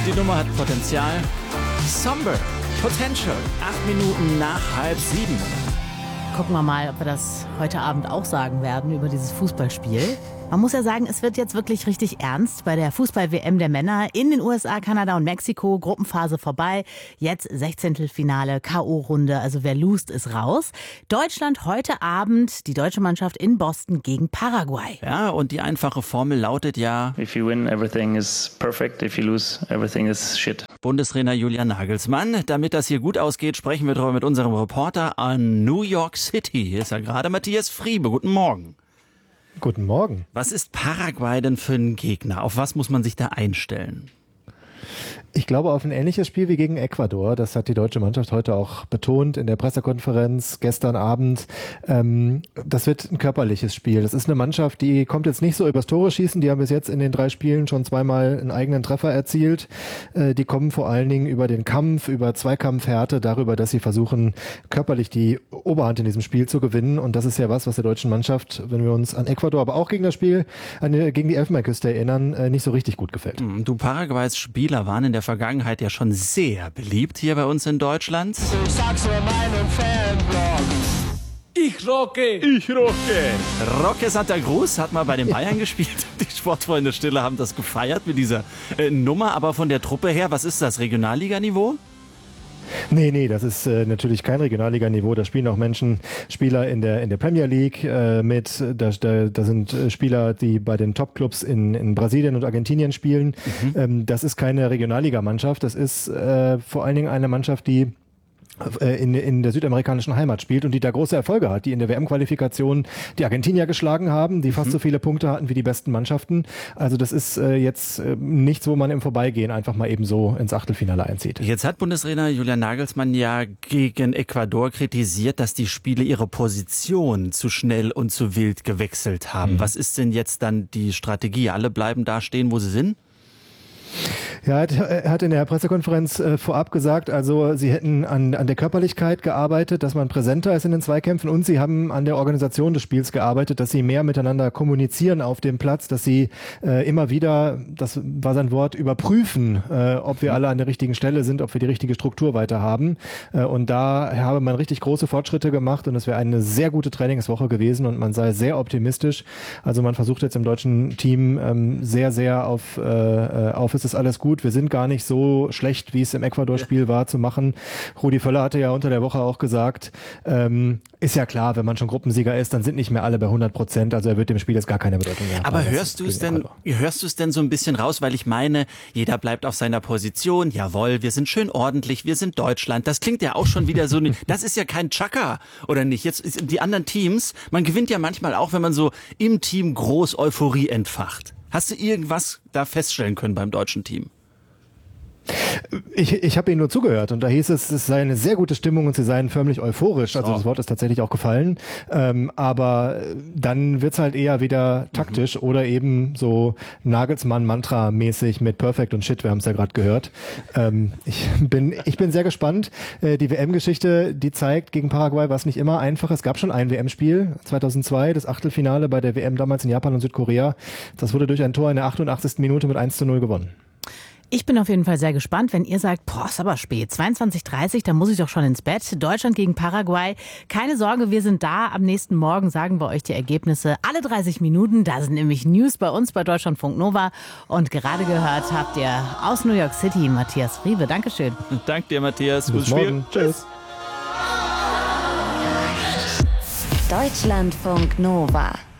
Die Nummer hat Potenzial. Somber. Potential. 8 Minuten nach 6:30. Gucken wir mal, ob wir das heute Abend auch sagen werden über dieses Fußballspiel. Man muss ja sagen, es wird jetzt wirklich richtig ernst bei der Fußball-WM der Männer in den USA, Kanada und Mexiko. Gruppenphase vorbei, jetzt 16. K.O.-Runde, also wer lost, ist raus. Deutschland heute Abend, die deutsche Mannschaft in Boston gegen Paraguay. Ja, und die einfache Formel lautet ja: If you win, everything is perfect. If you lose, everything is shit. Bundestrainer Julian Nagelsmann. Damit das hier gut ausgeht, sprechen wir darüber mit unserem Reporter an New York City. Hier ist ja gerade Matthias Friebe. Guten Morgen. Guten Morgen. Was ist Paraguay denn für ein Gegner? Auf was muss man sich da einstellen? Ich glaube auf ein ähnliches Spiel wie gegen Ecuador. Das hat die deutsche Mannschaft heute auch betont in der Pressekonferenz gestern Abend. Das wird ein körperliches Spiel. Das ist eine Mannschaft, die kommt jetzt nicht so übers Tore schießen. Die haben bis jetzt in den 3 Spielen schon 2-mal einen eigenen Treffer erzielt. Die kommen vor allen Dingen über den Kampf, über Zweikampfhärte, darüber, dass sie versuchen, körperlich die Oberhand in diesem Spiel zu gewinnen. Und das ist ja was der deutschen Mannschaft, wenn wir uns an Ecuador, aber auch gegen das Spiel gegen die Elfenbeinküste erinnern, nicht so richtig gut gefällt. Du, Paraguays Spieler waren in der Vergangenheit ja schon sehr beliebt hier bei uns in Deutschland. Ich sag's nur meinem Fanblog. Ich rocke. Roque Santa Cruz hat mal bei den Bayern gespielt. Die Sportfreunde Stille haben das gefeiert mit dieser Nummer. Aber von der Truppe her, was ist das, Regionalliganiveau? Nee, das ist natürlich kein Regionalliganiveau. Da spielen auch Spieler in der Premier League mit. Da sind Spieler, die bei den Topclubs in Brasilien und Argentinien spielen. Das ist keine Regionalligamannschaft. Das ist vor allen Dingen eine Mannschaft, die in der südamerikanischen Heimat spielt und die da große Erfolge hat, die in der WM-Qualifikation die Argentinier geschlagen haben, die fast so viele Punkte hatten wie die besten Mannschaften. Also das ist jetzt nichts, wo man im Vorbeigehen einfach mal eben so ins Achtelfinale einzieht. Jetzt hat Bundestrainer Julian Nagelsmann ja gegen Ecuador kritisiert, dass die Spieler ihre Position zu schnell und zu wild gewechselt haben. Was ist denn jetzt dann die Strategie? Alle bleiben da stehen, wo sie sind? Ja, er hat in der Pressekonferenz vorab gesagt, also sie hätten an der Körperlichkeit gearbeitet, dass man präsenter ist in den Zweikämpfen und sie haben an der Organisation des Spiels gearbeitet, dass sie mehr miteinander kommunizieren auf dem Platz, dass sie immer wieder, das war sein Wort, überprüfen, ob wir alle an der richtigen Stelle sind, ob wir die richtige Struktur weiter haben. Und da habe man richtig große Fortschritte gemacht und es wäre eine sehr gute Trainingswoche gewesen und man sei sehr optimistisch. Also man versucht jetzt im deutschen Team sehr auf es ist alles gut. Wir sind gar nicht so schlecht, wie es im Ecuador-Spiel war, zu machen. Rudi Völler hatte ja unter der Woche auch gesagt, ist ja klar, wenn man schon Gruppensieger ist, dann sind nicht mehr alle bei 100%. Also er wird dem Spiel jetzt gar keine Bedeutung mehr. Aber hörst du es denn so ein bisschen raus? Weil ich meine, jeder bleibt auf seiner Position. Jawohl, wir sind schön ordentlich, wir sind Deutschland. Das klingt ja auch schon wieder so, das ist ja kein Chaka, oder nicht? Jetzt die anderen Teams, man gewinnt ja manchmal auch, wenn man so im Team groß Euphorie entfacht. Hast du irgendwas da feststellen können beim deutschen Team? Ich habe Ihnen nur zugehört und da hieß es sei eine sehr gute Stimmung und sie seien förmlich euphorisch. Also das Wort ist tatsächlich auch gefallen. Aber dann wird's halt eher wieder taktisch oder eben so Nagelsmann-Mantra-mäßig mit Perfect und Shit. Wir haben es ja gerade gehört. Ich bin sehr gespannt. Die WM-Geschichte, die zeigt, gegen Paraguay war es nicht immer einfach. Es gab schon ein WM-Spiel 2002, das Achtelfinale bei der WM damals in Japan und Südkorea. Das wurde durch ein Tor in der 88. Minute mit 1:0 gewonnen. Ich bin auf jeden Fall sehr gespannt, wenn ihr sagt, ist aber spät, 22:30, da muss ich doch schon ins Bett. Deutschland gegen Paraguay. Keine Sorge, wir sind da. Am nächsten Morgen sagen wir euch die Ergebnisse alle 30 Minuten. Da sind nämlich News bei uns bei Deutschlandfunk Nova. Und gerade gehört habt ihr aus New York City Matthias Friebe. Dankeschön. Danke dir, Matthias. Gutes Spiel. Tschüss. Deutschlandfunk Nova.